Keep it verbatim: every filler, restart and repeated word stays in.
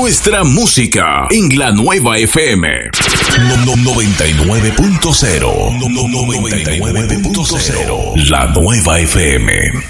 nuestra música en la nueva F M. No, no, noventa y nueve punto cero. No, no, noventa y nueve punto cero. La nueva F M.